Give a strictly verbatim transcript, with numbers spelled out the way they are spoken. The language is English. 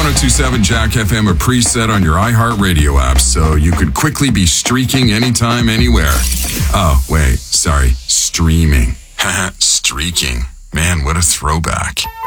oh two point seven Jack F M a preset on your iHeartRadio app so you could quickly be streaking anytime, anywhere. Oh, wait, sorry, streaming. Haha, streaking. Man, what a throwback.